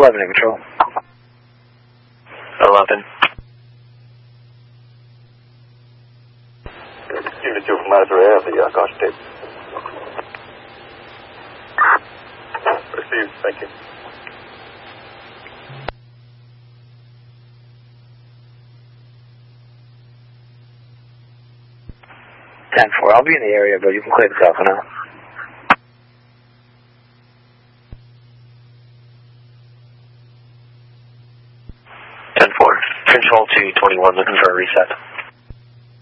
11 in control. 11. Unit 2 from Lazare Ave, the caution tape. Received, thank you. 10-4, I'll be in the area, but you can clear the cell for now. 10-4, control to 21, looking for a reset.